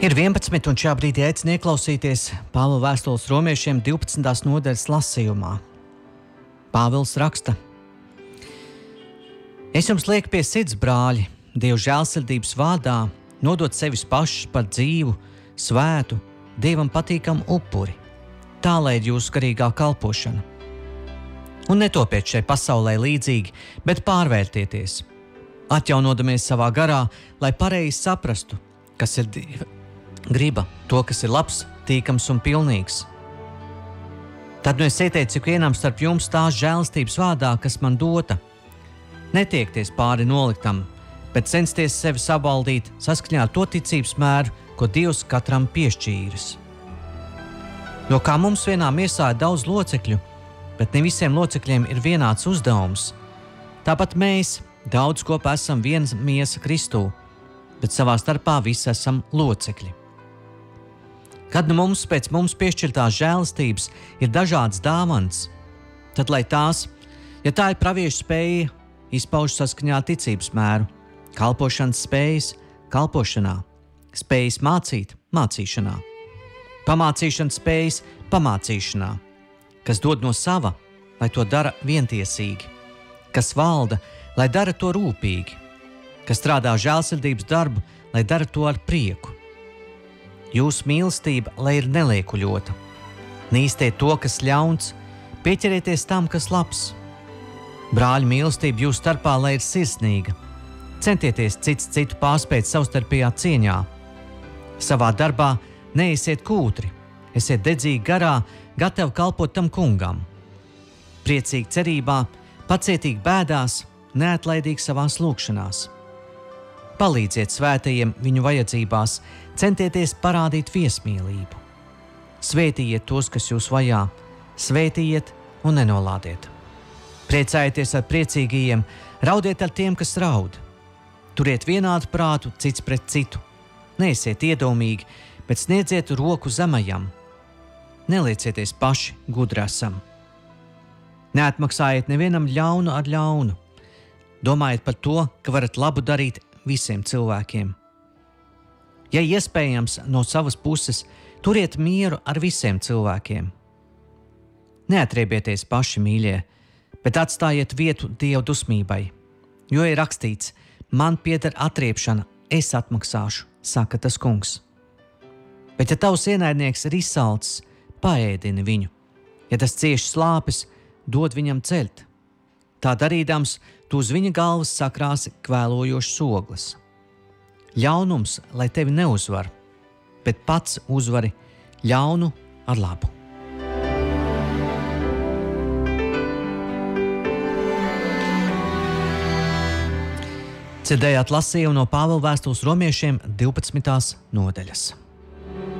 Ir 11 un šajā brīdī aicinu ieklausīties Pāvila vēstules romiešiem 12. nodaļas lasījumā. Pāvils raksta: Es jums lieku pie sirds, brāļi, Dieva žēlsirdības vārdā, nodot sevis pašus par dzīvu, svētu, Dievam patīkamu upuri, tā lai ir jūsu garīgā kalpošana. Un netopiet šai pasaulē līdzīgi, bet pārvērtieties, atjaunodamies savā garā, lai pareizi saprastu, kas ir Dieva griba, to, kas ir labs, tīkams un pilnīgs. Tad nu es ieteicu ikvienam starp jums tās žēlstības vārdā, kas man dota. Netiekties pāri noliktam, bet censties sevi sabaldīt saskaņā ar to ticības mēru, ko Dievs katram piešķīris. Jo kā mums vienā miesā ir daudz locekļu, bet ne visiem locekļiem ir vienāds uzdevums, tāpat mēs daudz kopā esam viena miesa Kristū, bet savā starpā visi esam locekļi. Kad nu mums pēc mums piešķirtās žēlastības ir dažādas dāvanas, tad lai tās, ja tā ir praviešu spēja, izpauž saskaņā ticības mēru, kalpošanas spējas kalpošanā, spējas mācīt mācīšanā, pamācīšanas spējas pamācīšanā, kas dod no sava, lai to dara vientiesīgi, kas valda, lai dara to rūpīgi, kas strādā žēlsirdības darbu, lai dara to ar prieku. Jūsu mīlestība, lai ir neliekuļota. Nīstiet to, kas ļauns, pieķerieties tam, kas labs. Brāļu mīlestība jūsu starpā, lai ir sirsnīga. Centieties cits citu pārspēt savstarpējā cieņā. Savā darbā neesiet kūtri, esiet dedzīgi garā, gatavi kalpot tam kungam. Priecīgi cerībā, pacietīgi bēdās, neatlaidīgi savās lūgšanās. Palīdziet svētajiem viņu vajadzībās, centieties parādīt viesmīlību. Svētījiet tos, kas jūs vajā, svētījiet un nenolādiet. Priecājieties ar priecīgajiem, raudiet ar tiem, kas raud. Turiet vienādu prātu cits pret citu. Neesiet iedomīgi, bet sniedziet roku zemajam. Neliecieties paši gudri esam. Neatmaksājiet nevienam ļaunu ar ļaunu. Domājiet par to, ka varat labu darīt visiem cilvēkiem. Ja iespējams, no savas puses, turiet mieru ar visiem cilvēkiem. Neatriebieties paši, mīļie, bet atstājiet vietu Dieva dusmībai, jo ir rakstīts: man pieder atriebšana, es atmaksāšu, saka tas kungs. Bet ja tavs ienaidnieks ir izsalcis, paēdini viņu. Ja tas cieši slāpes, dod viņam ceļt. Tā darīdams, tu uz viņa galvas sakrāsi kvēlojošas ogles. Ļaunums, lai tevi neuzvar, bet pats uzvari ļaunu ar labu. Dzirdējāt lasījumu no Pāvila vēstules romiešiem 12. nodaļas.